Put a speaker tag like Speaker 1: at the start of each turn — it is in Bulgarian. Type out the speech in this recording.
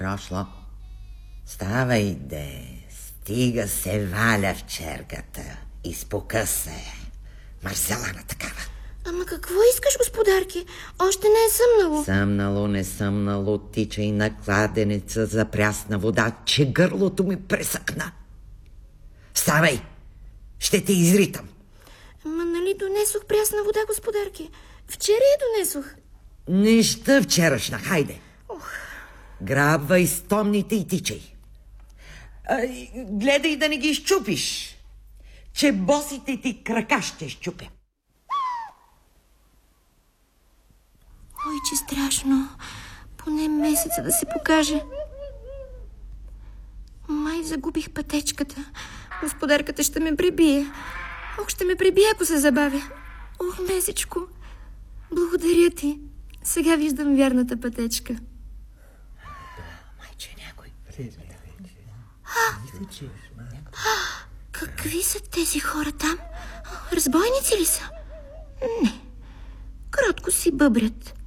Speaker 1: Рошло, ставай де, стига се валя в чергата, изпука се. Марселана такава.
Speaker 2: Ама какво искаш, господарки? Още не е съмнало.
Speaker 1: Съмнало, не съмнало, тича и на кладенеца за прясна вода, че гърлото ми пресъкна. Ставай, ще те изритам.
Speaker 2: Ама нали донесох прясна вода, господарки? Вчера я донесох.
Speaker 1: Неща вчерашна, хайде. Грабвай стомните и тичай. Гледай да не ги изчупиш, че босите ти крака ще щупя.
Speaker 2: Ой, че страшно. Поне месеца да се покаже. Май загубих пътечката. Господарката ще ме прибие. Ще ме прибие, ако се забавя. Месечко, благодаря ти. Сега виждам вярната пътечка.
Speaker 1: Майче, някой.
Speaker 2: Какви са тези хора там? Разбойници ли са? Не. Кротко си бъбрят.